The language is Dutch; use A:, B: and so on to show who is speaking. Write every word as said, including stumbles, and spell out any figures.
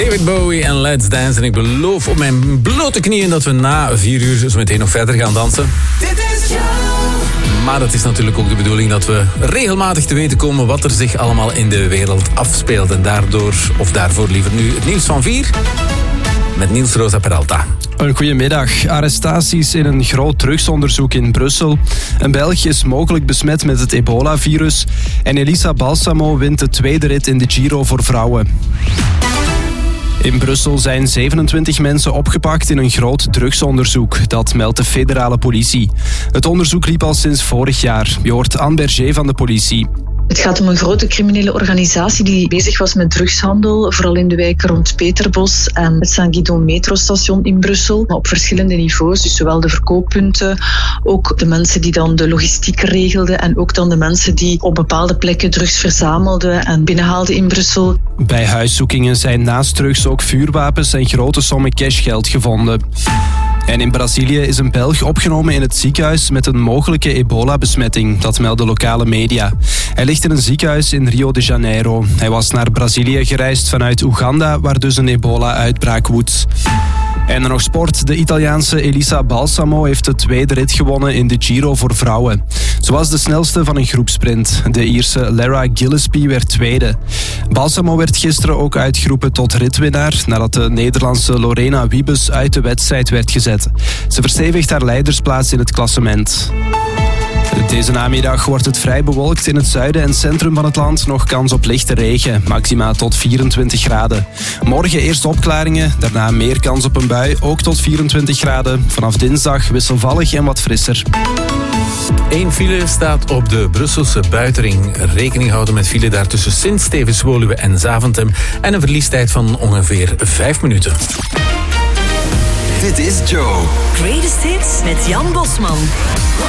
A: David Bowie en Let's Dance. En ik beloof op mijn blote knieën dat we na vier uur zo meteen nog verder gaan dansen.
B: Dit is jou.
A: Maar dat is natuurlijk ook de bedoeling dat we regelmatig te weten komen wat er zich allemaal in de wereld afspeelt. En daardoor, of daarvoor liever nu, het nieuws van vier met Niels Rosa Peralta.
C: Een goedemiddag. Arrestaties in een groot drugsonderzoek in Brussel. Een Belg is mogelijk besmet met het ebola-virus. En Elisa Balsamo wint de tweede rit in de Giro voor vrouwen. In Brussel zijn zevenentwintig mensen opgepakt in een groot drugsonderzoek. Dat meldt de federale politie. Het onderzoek liep al sinds vorig jaar. Je hoort Anne Berger van de politie.
D: Het gaat om een grote criminele organisatie die bezig was met drugshandel, vooral in de wijken rond Peterbos en het Saint-Guidon metrostation in Brussel. Op verschillende niveaus, dus zowel de verkooppunten, ook de mensen die dan de logistiek regelden en ook dan de mensen die op bepaalde plekken drugs verzamelden en binnenhaalden in Brussel.
C: Bij huiszoekingen zijn naast drugs ook vuurwapens en grote sommen cashgeld gevonden. En in Brazilië is een Belg opgenomen in het ziekenhuis met een mogelijke ebola-besmetting. Dat melden lokale media. Hij ligt in een ziekenhuis in Rio de Janeiro. Hij was naar Brazilië gereisd vanuit Oeganda, waar dus een ebola-uitbraak woedt. En dan nog sport. De Italiaanse Elisa Balsamo heeft de tweede rit gewonnen in de Giro voor vrouwen. Ze was de snelste van een groepsprint. De Ierse Lara Gillespie werd tweede. Balsamo werd gisteren ook uitgeroepen tot ritwinnaar nadat de Nederlandse Lorena Wiebes uit de wedstrijd werd gezet. Ze verstevigt haar leidersplaats in het klassement. Deze namiddag wordt het vrij bewolkt in het zuiden en centrum van het land. Nog kans op lichte regen, maxima tot vierentwintig graden. Morgen eerst opklaringen, daarna meer kans op een bui, ook tot vierentwintig graden. Vanaf dinsdag wisselvallig en wat frisser.
A: Eén file staat op de Brusselse buitenring. Rekening houden met file daar tussen Sint-Stevens-Woluwe en Zaventem. En een verliestijd van ongeveer vijf minuten.
B: Dit is Joe.
E: Greatest Hits met Jan Bosman.